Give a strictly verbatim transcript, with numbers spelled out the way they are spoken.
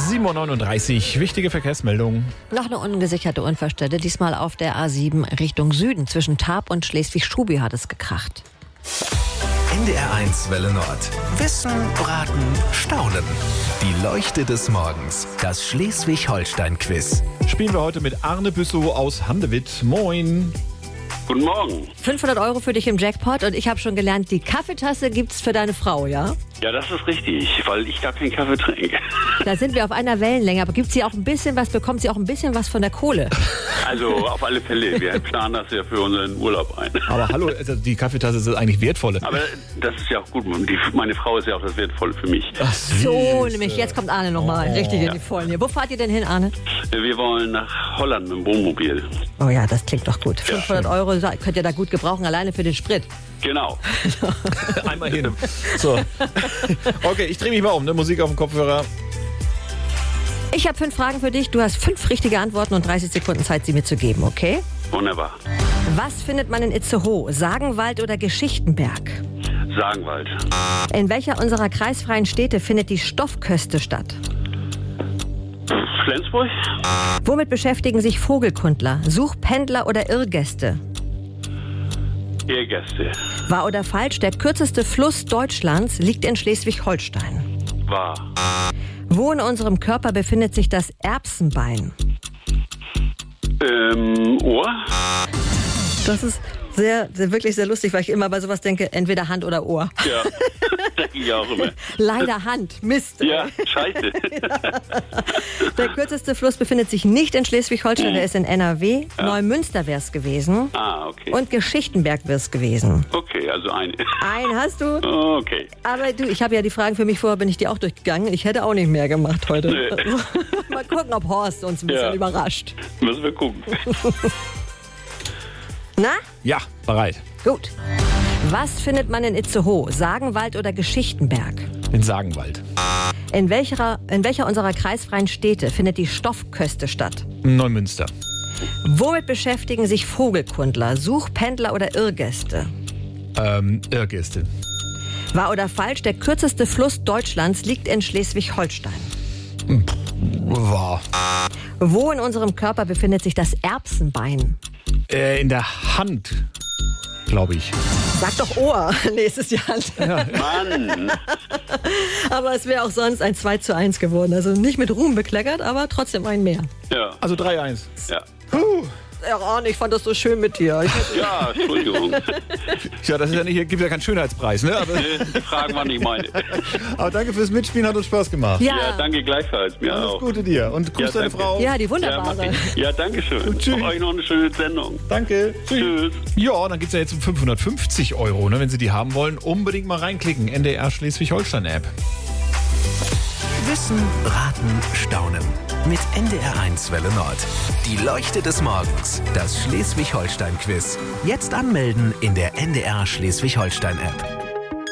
sieben Uhr neununddreißig, wichtige Verkehrsmeldung. Noch eine ungesicherte Unfallstelle, diesmal auf der A sieben Richtung Süden. Zwischen Tarp und Schleswig-Schubi hat es gekracht. N D R eins Welle Nord. Wissen, Raten, Staunen. Die Leuchte des Morgens. Das Schleswig-Holstein-Quiz. Spielen wir heute mit Arne Büssow aus Handewitt. Moin. Guten Morgen. fünfhundert Euro für dich im Jackpot und ich habe schon gelernt, die Kaffeetasse gibt's für deine Frau, ja? Ja, das ist richtig, weil ich gar keinen Kaffee trinke. Da sind wir auf einer Wellenlänge, aber gibt sie auch ein bisschen was, bekommt sie auch ein bisschen was von der Kohle? Also auf alle Fälle, wir planen das ja für unseren Urlaub ein. Aber hallo, also die Kaffeetasse ist eigentlich wertvolle. Aber das ist ja auch gut, die, meine Frau ist ja auch das Wertvolle für mich. Ach, So, nämlich jetzt kommt Arne nochmal Oh. richtig in die Vollen hier. Wo fahrt ihr denn hin, Arne? Wir wollen nach Holland mit dem Wohnmobil. Oh ja, das klingt doch gut. Ja. fünfhundert Euro könnt ihr da gut gebrauchen, alleine für den Sprit. Genau. Einmal hin. So. Okay, ich drehe mich mal um, ne? Musik auf dem Kopfhörer. Ich habe fünf Fragen für dich. Du hast fünf richtige Antworten und dreißig Sekunden Zeit, sie mir zu geben, okay? Wunderbar. Was findet man in Itzehoe? Sagenwald oder Geschichtenberg? Sagenwald. In welcher unserer kreisfreien Städte findet die Stoffköste statt? Flensburg? Womit beschäftigen sich Vogelkundler? Suchpendler oder Irrgäste? Ehrgäste. Wahr oder falsch? Der kürzeste Fluss Deutschlands liegt in Schleswig-Holstein. Wahr. Wo in unserem Körper befindet sich das Erbsenbein? Ähm, Ohr? Das ist sehr, sehr, wirklich sehr lustig, weil ich immer bei sowas denke, entweder Hand oder Ohr. Ja, denke ich auch immer. Leider Hand. Mist. Ja, scheiße. Der kürzeste Fluss befindet sich nicht in Schleswig-Holstein, der ist in N R W. Neumünster wäre es gewesen. Ah, okay. Und Geschichtenberg wäre es gewesen. Okay, also eine. Einen hast du. Okay. Aber du, ich habe ja die Fragen für mich vorher, bin ich die auch durchgegangen. Ich hätte auch nicht mehr gemacht heute. Nee. Mal gucken, ob Horst uns ein bisschen Ja. überrascht. Müssen wir gucken. Na? Ja, bereit. Gut. Was findet man in Itzehoe? Sagenwald oder Geschichtenberg? In Sagenwald. In welcher, in welcher unserer kreisfreien Städte findet die Stoffköste statt? Neumünster. Womit beschäftigen sich Vogelkundler? Suchpendler oder Irrgäste? Ähm, Irrgäste. Wahr oder falsch? Der kürzeste Fluss Deutschlands liegt in Schleswig-Holstein. Wow. Wo in unserem Körper befindet sich das Erbsenbein? Äh, in der Hand, glaube ich. Sag doch Ohr. Nee, es ist die Hand. Mann. Aber es wäre auch sonst ein zwei zu eins geworden. Also nicht mit Ruhm bekleckert, aber trotzdem ein mehr. Ja, Also drei eins. ja. Ja, Arne, ich fand das so schön mit dir. Ich Ja, Entschuldigung. Ja, das ist ja nicht, gibt ja keinen Schönheitspreis, ne? Aber, Die Fragen waren nicht meine. aber danke fürs Mitspielen, hat uns Spaß gemacht. ja. Ja, danke gleichfalls. Mir Alles auch. Gute dir und grüß Ja, deine danke. Frau. ja, die Ja, wunderbare. mach ich. Ja, danke schön. Tschüss. Euch noch eine schöne Sendung. Danke. Tschüss. Ja, dann geht's ja jetzt um fünfhundertfünfzig Euro, ne? Wenn Sie die haben wollen, unbedingt mal reinklicken. N D R Schleswig-Holstein-App. Wissen, Raten, Staunen. Mit N D R eins Welle Nord. Die Leuchte des Morgens. Das Schleswig-Holstein-Quiz. Jetzt anmelden in der N D R Schleswig-Holstein-App.